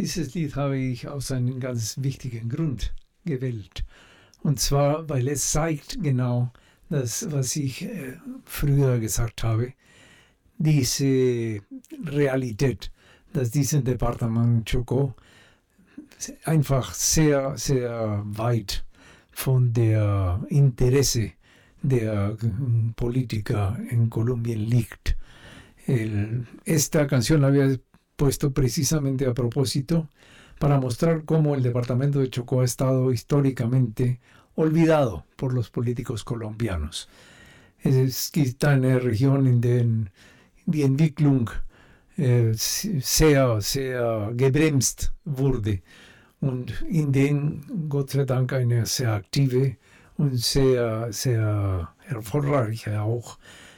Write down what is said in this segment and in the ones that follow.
Dieses Lied habe ich aus einem ganz wichtigen Grund gewählt. Und zwar, weil es zeigt genau das, was ich früher gesagt habe, diese Realität, dass dieses Departement Chocó einfach sehr, sehr weit von der Interesse der Politiker en Colombia liegt. Esta canción la había puesto precisamente a propósito para mostrar cómo el departamento de Chocó ha estado históricamente olvidado por los políticos colombianos. Es que está en la región de die Entwicklung sehr gebremst wurde und in denen Gott sei Dank eine sehr aktive und sehr erfolgreiche auch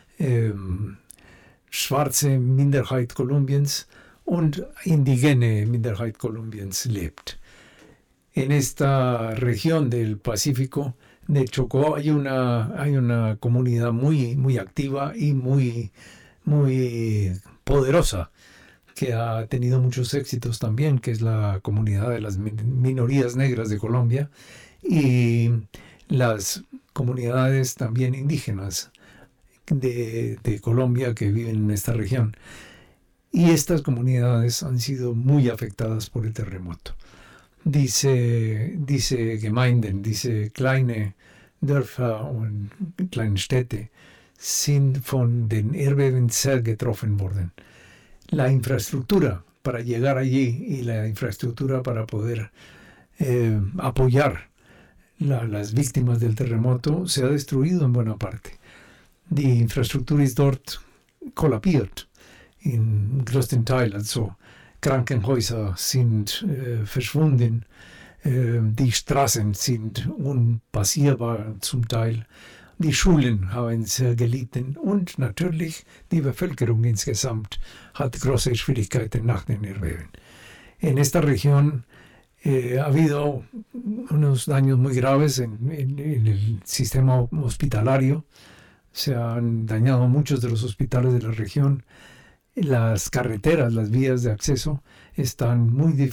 schwarze Minderheit Kolumbiens und indigene Minderheit Kolumbiens lebt. En esta región del Pacífico de Chocó hay una comunidad muy activa y muy poderosa, que ha tenido muchos éxitos también, que es la comunidad de las minorías negras de Colombia y las comunidades también indígenas de Colombia que viven en esta región. Y estas comunidades han sido muy afectadas por el terremoto. Diese Gemeinden, diese kleine Dörfer und kleine Städte sind von den Erdbeben sehr getroffen worden. La infraestructura para llegar allí y la infraestructura para poder apoyar las víctimas del terremoto se ha destruido en buena parte. Die Infrastruktur ist dort kollabiert, in größten Teil. Also Krankenhäuser sind verschwunden, die Straßen sind unpassierbar zum Teil, die Schulen haben sehr gelitten und natürlich die Bevölkerung insgesamt hat große Schwierigkeiten nach den Erdbeben. En esta región ha habido unos daños muy graves en el sistema hospitalario. Se han dañado muchos de los hospitales de la región. Las carreteras, las vías de acceso están muy